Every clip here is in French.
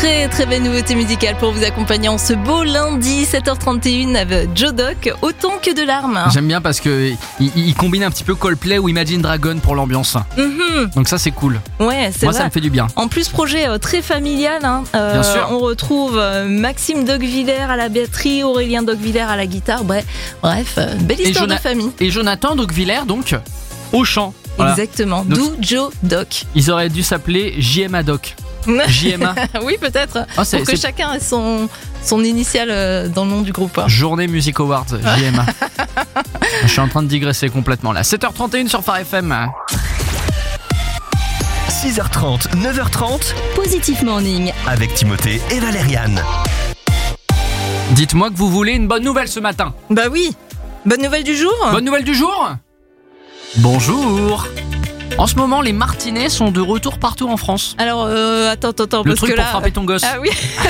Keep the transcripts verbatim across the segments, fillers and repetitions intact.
très très belle nouveauté musicale pour vous accompagner en ce beau lundi sept heures trente et un avec Joe Doc, Autant que de larmes. J'aime bien parce que il, il combine un petit peu Coldplay ou Imagine Dragon pour l'ambiance. Mm-hmm. Donc ça c'est cool. Ouais, c'est Moi vrai. Ça me fait du bien. En plus projet euh, très familial. Hein. Euh, Bien sûr. On retrouve euh, Maxime Docviller à la batterie, Aurélien Docviller à la guitare. Bref, bref, euh, belle histoire Jona- de famille. Et Jonathan Docviller donc au chant. Voilà. Exactement. Donc, D'où Joe Doc. Ils auraient dû s'appeler J M A Doc. J M A. Oui, peut-être. Oh, c'est, pour que c'est... chacun ait son, son initiale euh, dans le nom du groupe. Hein. Journée Music Awards, J M A. Je suis en train de digresser complètement là. sept heures trente et un sur Phare F M. six heures trente, neuf heures trente, Positif Morning avec Timothée et Valériane. Dites-moi que vous voulez une bonne nouvelle ce matin. Bah oui. Bonne nouvelle du jour. Bonne nouvelle du jour. Bonjour. En ce moment, les martinets sont de retour partout en France. Alors, euh, attends, attends, attends. Le parce truc que pour là, frapper ton gosse. Ah oui.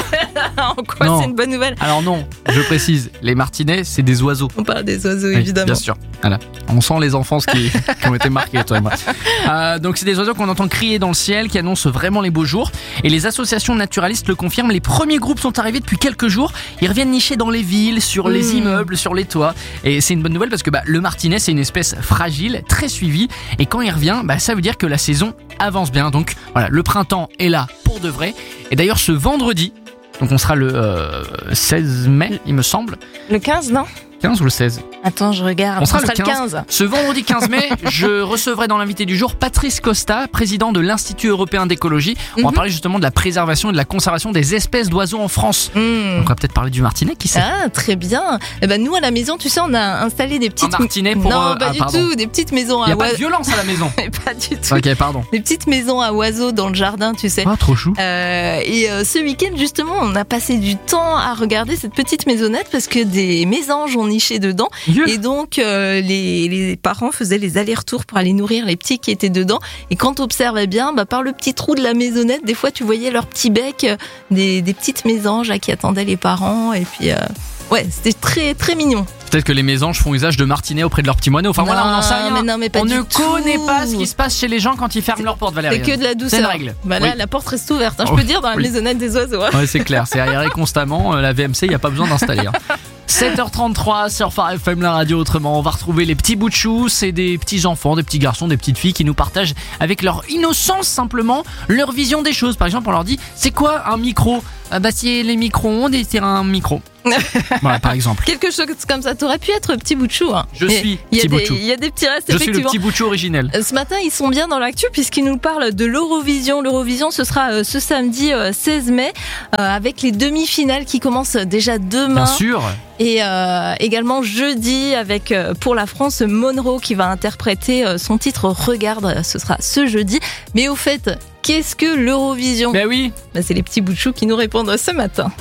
En quoi Non. c'est une bonne nouvelle? Alors non, je précise, les martinets, c'est des oiseaux. On parle des oiseaux, Oui, évidemment. bien sûr. Voilà. On sent les enfances qui, qui ont été marquées, toi et moi. Euh, donc c'est des oiseaux qu'on entend crier dans le ciel, qui annoncent vraiment les beaux jours. Et les associations naturalistes le confirment. Les premiers groupes sont arrivés depuis quelques jours. Ils reviennent nicher dans les villes, sur les Mmh. immeubles, sur les toits. Et c'est une bonne nouvelle parce que bah, le martinet, c'est une espèce fragile, très suivie. Et quand il revient, bah, ça veut dire que la saison avance bien. Donc voilà, le printemps est là pour de vrai. Et d'ailleurs, ce vendredi, donc on sera le euh, seize mai, il me semble. Le quinze, non? quinze ou le seize? Attends, je regarde. On sera le le quinze. Ce vendredi quinze mai, je recevrai dans l'invité du jour Patrice Costa, président de l'Institut européen d'écologie. On va Mhm. parler justement de la préservation et de la conservation des espèces d'oiseaux en France. Mmh. On va peut-être parler du martinet, qui sait? Ah, très bien. Eh ben, nous, à la maison, tu sais, on a installé des petites... Un martinet pour... Non, euh, pas ah, du pardon. tout. Des petites maisons Il n'y à a pas de oiseaux. violence à la maison. Pas du tout. Ok, pardon. Des petites maisons à oiseaux dans le jardin, tu sais. Ah, trop chou. Euh, et euh, ce week-end, justement, on a passé du temps à regarder cette petite maisonnette parce que des mésanges ont niché dedans. Yeah. Et donc, euh, les, les parents faisaient les allers-retours pour aller nourrir les petits qui étaient dedans. Et quand tu observais bien, bah, par le petit trou de la maisonnette, des fois, tu voyais leur petit bec, euh, des, des petites mésanges là, qui attendaient les parents. Et puis, euh, ouais, c'était très, très mignon. Peut-être que les mésanges font usage de martinets auprès de leurs petits moineaux. Enfin voilà, on n'en sait rien. Mais non, mais pas On du ne tout. connaît pas ce qui se passe chez les gens quand ils ferment leur porte, Valérie. C'est que de la C'est douceur. une règle. Bah là, Oui. la porte reste ouverte. Hein, je Oh, peux dire dans la oui. maisonnette des oiseaux. Hein. Ouais, c'est clair, c'est aéré constamment. Euh, La V M C, il n'y a pas besoin d'installer. Hein. sept heures trente-trois sur Phare F M, la radio autrement. On va retrouver les petits bouts de chou. C'est des petits enfants, des petits garçons, des petites filles qui nous partagent avec leur innocence simplement leur vision des choses. Par exemple, on leur dit, c'est quoi un micro? Ah bah c'est les micro-ondes et c'est un micro. Voilà, par exemple. Quelque chose comme ça. T'aurais pu être petit bout de chou. Hein. Je Et suis il y a petit bout de des- chou. Il y a des petits restes, Je suis le effectivement. petit bout de chou originel. Euh, Ce matin, ils sont bien dans l'actu puisqu'ils nous parlent de l'Eurovision. L'Eurovision, ce sera euh, ce samedi euh, seize mai euh, avec les demi-finales qui commencent déjà demain. Bien sûr. Et euh, également jeudi avec euh, pour la France Monroe qui va interpréter euh, son titre Regarde. Ce sera ce jeudi. Mais au fait, qu'est-ce que l'Eurovision? Ben oui. Bah, c'est les petits bouts de chou qui nous répondent ce matin.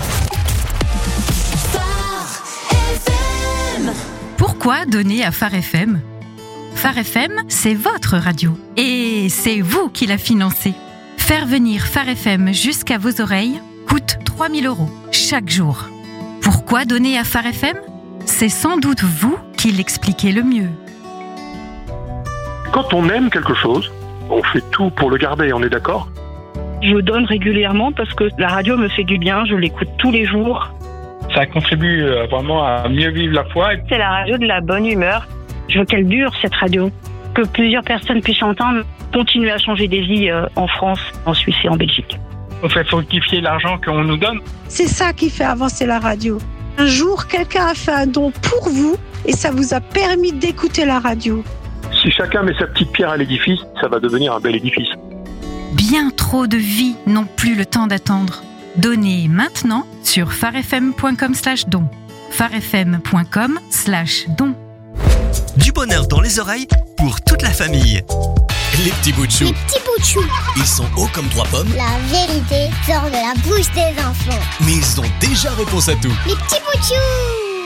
Pourquoi donner à Phare F M? Phare F M, c'est votre radio. Et c'est vous qui la financez. Faire venir Phare F M jusqu'à vos oreilles coûte trois mille euros chaque jour. Pourquoi donner à Phare F M? C'est sans doute vous qui l'expliquez le mieux. Quand on aime quelque chose, on fait tout pour le garder, on est d'accord? Je donne régulièrement parce que la radio me fait du bien, je l'écoute tous les jours. Ça contribue euh, vraiment à mieux vivre la foi. C'est la radio de la bonne humeur. Je veux qu'elle dure, cette radio. Que plusieurs personnes puissent entendre, continuer à changer des vies euh, en France, en Suisse et en Belgique. On fait fructifier l'argent qu'on nous donne. C'est ça qui fait avancer la radio. Un jour, quelqu'un a fait un don pour vous et ça vous a permis d'écouter la radio. Si chacun met sa petite pierre à l'édifice, ça va devenir un bel édifice. Bien trop de vies n'ont plus le temps d'attendre. Donnez maintenant sur farefm.com slash don. farefm.com slash don. Du bonheur dans les oreilles pour toute la famille. Les petits bouts de chou. Les petits bouts de chou. Ils sont hauts comme trois pommes. La vérité sort de la bouche des enfants. Mais ils ont déjà réponse à tout. Les petits bouts de chou.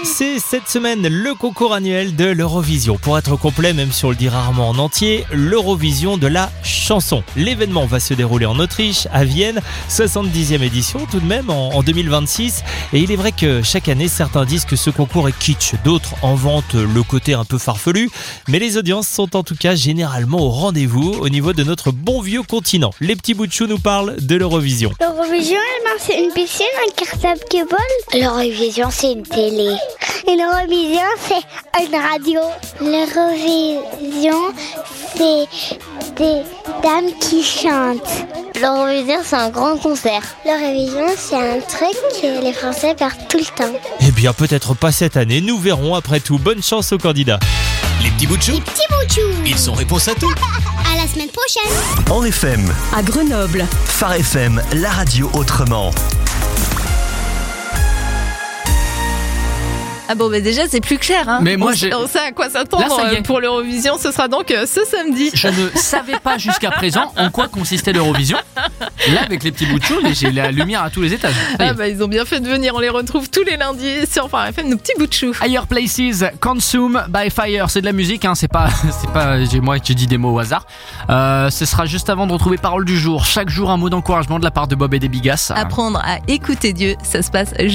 C'est cette semaine le concours annuel de l'Eurovision. Pour être complet, même si on le dit rarement en entier, l'Eurovision de la chanson. L'événement va se dérouler en Autriche, à Vienne, soixante-dixième édition tout de même en deux mille vingt-six. Et il est vrai que chaque année, certains disent que ce concours est kitsch, d'autres en vantent le côté un peu farfelu. Mais les audiences sont en tout cas généralement au rendez-vous au niveau de notre bon vieux continent. Les petits bouts de chou nous parlent de l'Eurovision. L'Eurovision, c'est une piscine, un cartable qui vole. L'Eurovision, c'est une télé. Et l'Eurovision, c'est une radio. L'Eurovision, c'est des dames qui chantent. L'Eurovision, c'est un grand concert. L'Eurovision, c'est un truc que les Français perdent tout le temps. Eh bien, peut-être pas cette année, nous verrons après tout. Bonne chance aux candidats. Les petits bouts de chou. Les petits bouts de chou. Ils ont réponse à tout. À la semaine prochaine. En F M, à Grenoble, Phare F M, la radio autrement. Ah bon, bah déjà, c'est plus clair. Hein. Mais moi, on, j'ai... on sait à quoi s'attendre. Là, ça y est. Pour l'Eurovision. Ce sera donc euh, ce samedi. Je ne savais pas jusqu'à présent en quoi consistait l'Eurovision. Là, avec les petits bouts de chou, j'ai la lumière à tous les étages. Ah bah, ils ont bien fait de venir. On les retrouve tous les lundis sur Phare F M, nos petits bouts de chou. Higher Places, Consume by Fire. C'est de la musique, hein. C'est pas, c'est pas, j'ai, moi qui dis des mots au hasard. Euh, ce sera juste avant de retrouver Parole du jour. Chaque jour, un mot d'encouragement de la part de Bob et des Bigas. Apprendre à écouter Dieu. Ça se passe